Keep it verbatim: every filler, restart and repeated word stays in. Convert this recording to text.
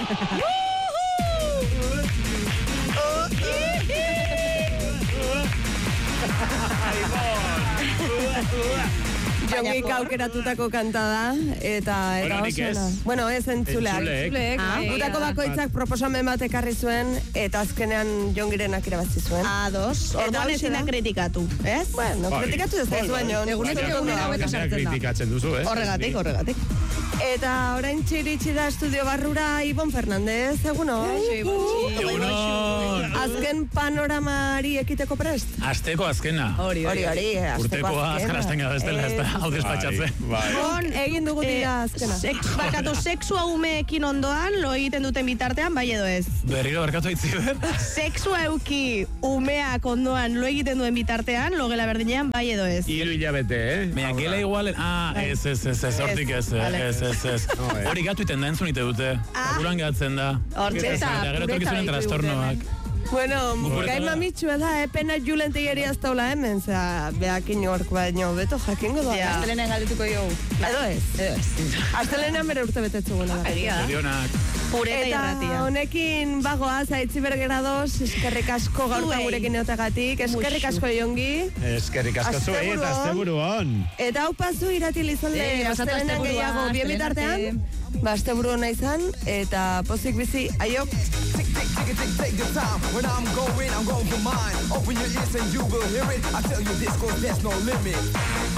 Jongik aukeratutako kanta da, eta eta osona. Bueno, ez entzuleak. Entzuleek. Gutako bakoitzak proposamen bat ekarri zuen, eta azkenean Jongirenak irabazi zuen. Ados, orduan ezin da kritikatu, ez? Bueno, kritikatu ez da zuen, Jon. Eguneko egunera hobeto sartzen da. Kritikatzen duzu, ez? Horregatik, horregatik. Eta orain txiritsi da estudio barrura Ibon Fernandez, eguno? Egunon! Azken panoramari ekiteko prest? Azteko azkena. Hori, hori, hori. Urtekoa azkar azten gara bestela, ez da, hau despatxatzen. Bon, egin dugu dira azkena. Barkatu, sexua umeekin ondoan, lo egiten duten bitartean, bai edo ez? Berriro barkatu aitzi ber? Sexua euki umeak ondoan, lo egiten duen bitartean, lo gela berdinean, bai edo ez? Hiru hilabete, eh? Baina, gela igualen, ah, ez, ez, ez, ez, hortik ez, ez, ez, ez. Hori gatu iten da entzun ite dute. Buruan gatzen da. Hortzeta, Gero torkizunen trastornoak. Bueno, gai mamitsua da, epena julen tegeri aztaula hemen, zera, behakin hork baino, beto jakingo da. Astelenen galdetuko jo. Edo ez? Edo ez. Astelenean bere urte betetzu guna. Zorionak. Pureta Eta irratia. honekin bagoaz, aitzi bergeradoz, eskerrik asko gaurtan gurekin eotagatik, eskerrik asko Jongi. Eskerrik asko zuei eta asteburu on. Eta hau pasu iratil izalde, Eh, pasatu astelenean asteburua, gehiago, bien astelehen bitartean, ba, asteburu hona izan, eta pozik bizi, aiok. Take, take, take, take, take your time. When I'm going, I'm going for mine. Open your ears and you will hear it. I tell you this, cause there's no limit.